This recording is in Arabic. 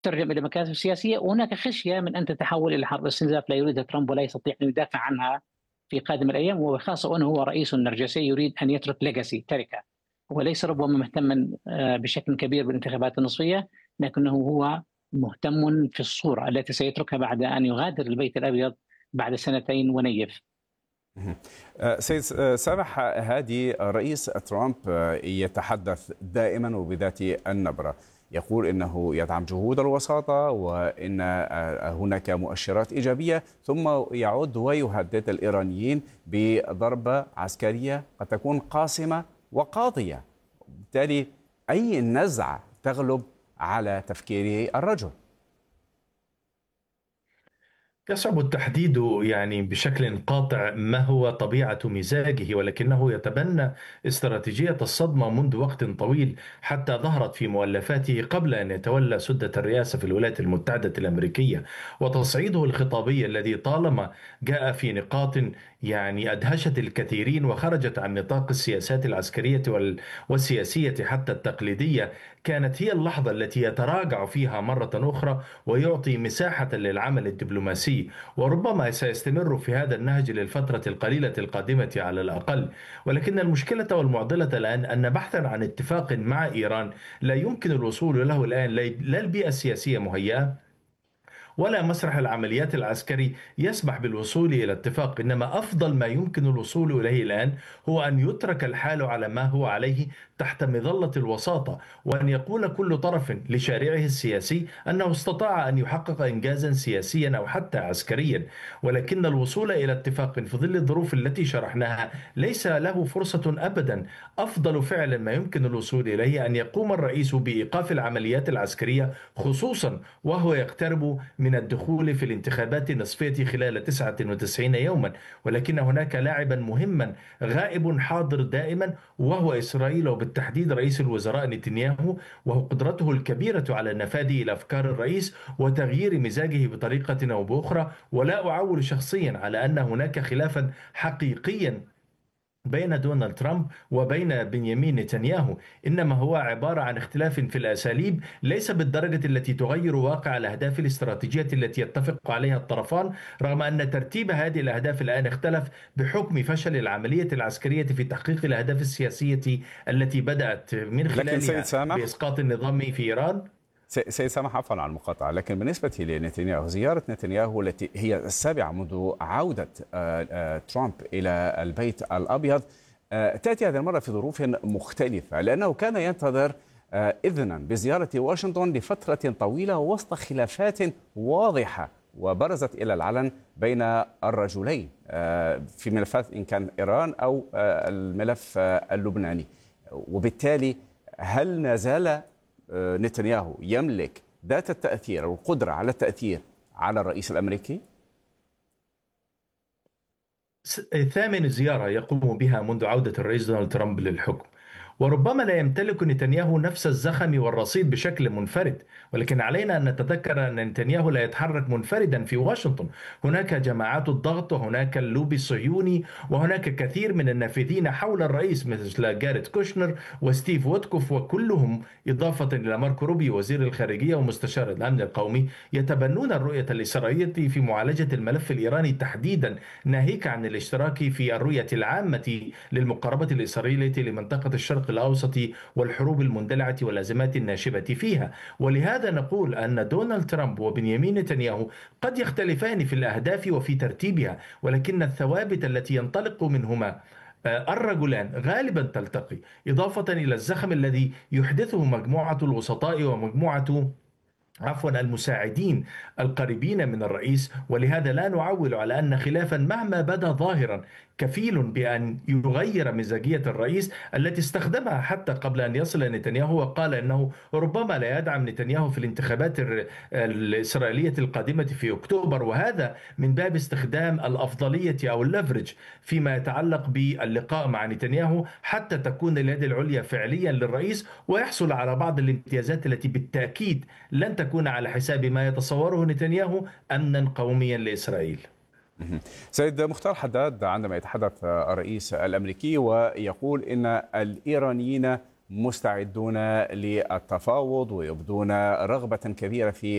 تترجم إلى مكاسب سياسية، وهناك خشية من أن تتحول إلى حرب استنزاف لا يريدها ترامب ولا يستطيع أن يدافع عنها في قادم الأيام، وخاصة وأنه هو رئيس نرجسي يريد أن يترك ليجاسي تركة، وليس ربما مهتما بشكل كبير بالانتخابات النصفية، لكنه هو مهتم في الصورة التي سيتركها بعد أن يغادر البيت الأبيض بعد سنتين ونيف. مهم. سيد سامح هادي، رئيس ترامب يتحدث دائما وبذات النبرة، يقول إنه يدعم جهود الوساطة وإن هناك مؤشرات إيجابية، ثم يعود ويهدد الإيرانيين بضربة عسكرية قد تكون قاصمة وقاضية. بالتالي أي نزعة تغلب على تفكير الرجل؟ يصعب التحديد يعني بشكل قاطع ما هو طبيعة مزاجه، ولكنه يتبنى استراتيجية الصدمة منذ وقت طويل، حتى ظهرت في مؤلفاته قبل أن يتولى سدة الرئاسة في الولايات المتحدة الأمريكية. وتصعيده الخطابي الذي طالما جاء في نقاط يعني أدهشت الكثيرين وخرجت عن نطاق السياسات العسكرية والسياسية حتى التقليدية، كانت هي اللحظة التي يتراجع فيها مرة أخرى ويعطي مساحة للعمل الدبلوماسي. وربما سيستمر في هذا النهج للفترة القليلة القادمة على الأقل. ولكن المشكلة والمعضلة الآن أن بحثا عن اتفاق مع إيران لا يمكن الوصول له الآن، لا البيئة السياسية مهيئة ولا مسرح العمليات العسكري يسمح بالوصول إلى اتفاق. إنما أفضل ما يمكن الوصول إليه الآن هو أن يترك الحال على ما هو عليه تحت مظلة الوساطة، وأن يقول كل طرف لشارعه السياسي أنه استطاع أن يحقق إنجازا سياسيا أو حتى عسكريا. ولكن الوصول إلى اتفاق في ظل الظروف التي شرحناها ليس له فرصة أبدا. أفضل فعل ما يمكن الوصول إليه أن يقوم الرئيس بإيقاف العمليات العسكرية، خصوصا وهو يقترب من الدخول في الانتخابات النصفية خلال 99 يوما. ولكن هناك لاعبا مهما غائب حاضر دائما، وهو إسرائيل، وبالتحديد رئيس الوزراء نتنياهو، وهو قدرته الكبيرة على النفاذ إلى أفكار الرئيس وتغيير مزاجه بطريقة أو بأخرى. ولا أعول شخصيا على أن هناك خلافا حقيقيا بين دونالد ترامب وبين بنيامين نتنياهو، إنما هو عبارة عن اختلاف في الأساليب، ليس بالدرجة التي تغير واقع الأهداف الاستراتيجية التي يتفق عليها الطرفان، رغم أن ترتيب هذه الأهداف الآن اختلف بحكم فشل العملية العسكرية في تحقيق الأهداف السياسية التي بدأت من لكن سيد خلالها سامح، بإسقاط النظام في إيران. سيد سامح عفوا على المقاطعة، لكن بالنسبة لنتنياهو، زيارة نتنياهو التي هي السابعة منذ عودة ترامب إلى البيت الأبيض تأتي هذه المرة في ظروف مختلفة، لأنه كان ينتظر إذنا بزيارة واشنطن لفترة طويلة وسط خلافات واضحة وبرزت إلى العلن بين الرجلين في ملفات إن كان إيران أو الملف اللبناني. وبالتالي هل نزال نتنياهو يملك ذات التأثير والقدرة على التأثير على الرئيس الأمريكي؟ ثامن زيارة يقوم بها منذ عودة الرئيس دونالد ترامب للحكم، وربما لا يمتلك نتنياهو نفس الزخم والرصيد بشكل منفرد. ولكن علينا أن نتذكر أن نتنياهو لا يتحرك منفردا في واشنطن، هناك جماعات الضغط وهناك اللوبي الصهيوني وهناك كثير من النافذين حول الرئيس مثل جاريت كوشنر وستيف ووتكوف، وكلهم إضافة إلى ماركو روبيو وزير الخارجية ومستشار الأمن القومي يتبنون الرؤية الإسرائيلية في معالجة الملف الإيراني تحديدا، ناهيك عن الاشتراك في الرؤية العامة للمقاربة الإسرائيلية لمنطقة الشرق الأوسط والحروب المندلعة والأزمات الناشبة فيها. ولهذا نقول أن دونالد ترامب وبنيامين نتنياهو قد يختلفان في الأهداف وفي ترتيبها، ولكن الثوابت التي ينطلق منهما الرجلان غالبا تلتقي، إضافة إلى الزخم الذي يحدثه مجموعة الوسطاء ومجموعة المساعدين القريبين من الرئيس. ولهذا لا نعول على أن خلافا مهما بدا ظاهرا كفيل بأن يغير مزاجية الرئيس التي استخدمها حتى قبل أن يصل نتنياهو، وقال أنه ربما لا يدعم نتنياهو في الانتخابات الإسرائيلية القادمة في أكتوبر، وهذا من باب استخدام الأفضلية أو الليفرج فيما يتعلق باللقاء مع نتنياهو، حتى تكون اليد العليا فعليا للرئيس ويحصل على بعض الامتيازات التي بالتأكيد لن تكون على حساب ما يتصوره نتنياهو أمنا قوميا لإسرائيل. سيد مختار حداد، عندما يتحدث الرئيس الأمريكي ويقول إن الإيرانيين مستعدون للتفاوض ويبدون رغبة كبيرة في